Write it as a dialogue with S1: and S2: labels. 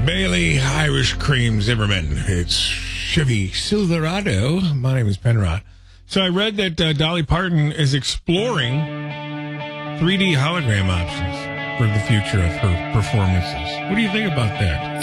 S1: Bailey, Irish Cream, Zimmerman. It's Chevy Silverado. My name is Penrod. So I read that Dolly Parton is exploring 3D hologram options for the future of her performances. What do you think about that?